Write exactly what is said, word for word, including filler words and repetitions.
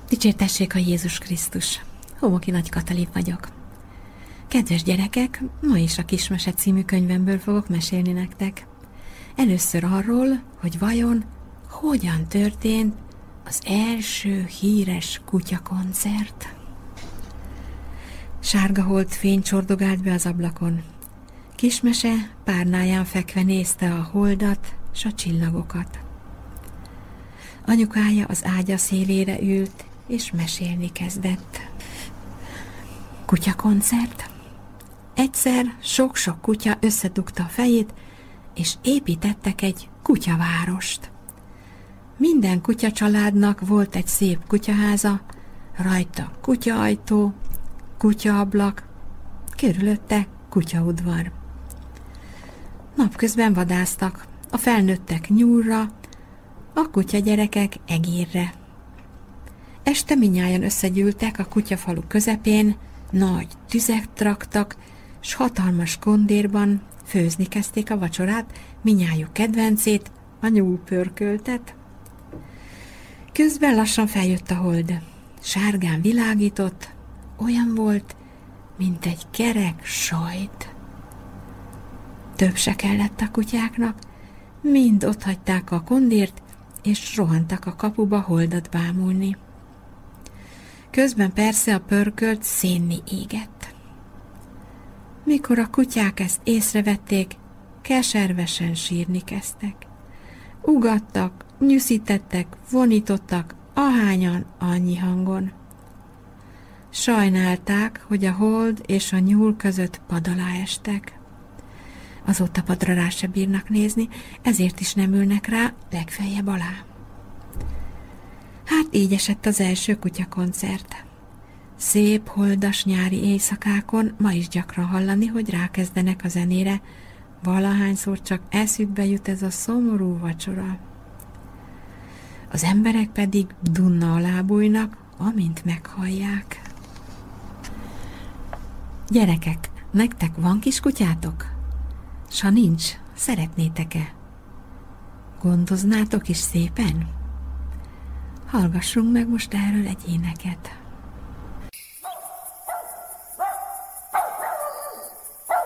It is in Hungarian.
Dicsértessék a Jézus Krisztus! Homoki Nagy Katalin vagyok. Kedves gyerekek, ma is a Kismese című könyvemből fogok mesélni nektek. Először arról, hogy vajon hogyan történt az első híres kutyakoncert. Sárga holdfény csordogált be az ablakon. Kismese párnáján fekve nézte a holdat s a csillagokat. Anyukája az ágya szélére ült, és mesélni kezdett. Kutyakoncert? Egyszer sok-sok kutya összedugta a fejét, és építettek egy kutyavárost. Minden kutyacsaládnak volt egy szép kutyaháza, rajta kutyaajtó, kutyaablak, körülötte kutyaudvar. Napközben vadásztak, a felnőttek nyúlra, a kutyagyerekek egérre. Este mindnyájan összegyűltek a kutyafalu közepén, nagy tüzet raktak, s hatalmas kondérban főzni kezdték a vacsorát, mindnyájuk kedvencét, a nyúlpörköltet. Közben lassan feljött a hold. Sárgán világított, olyan volt, mint egy kerek sajt. Több se kellett a kutyáknak, mind otthagyták a kondért, és rohantak a kapuba holdat bámulni. Közben persze a pörkölt szénni égett. Mikor a kutyák ezt észrevették, keservesen sírni kezdtek. Ugattak, nyűszítettek, vonítottak, ahányan annyi hangon. Sajnálták, hogy a hold és a nyúl között pad alá estek. Azóta padra rá se bírnak nézni, ezért is nem ülnek rá, legfeljebb alá. Hát így esett az első kutyakoncert. Szép, holdas nyári éjszakákon ma is gyakran hallani, hogy rákezdenek a zenére, valahányszor csak eszükbe jut ez a szomorú vacsora. Az emberek pedig dunna alá bújnak, amint meghallják. Gyerekek, nektek van kis kutyátok? S ha nincs, szeretnétek-e? Gondoznátok is szépen? Hallgassunk meg most erről egy éneket.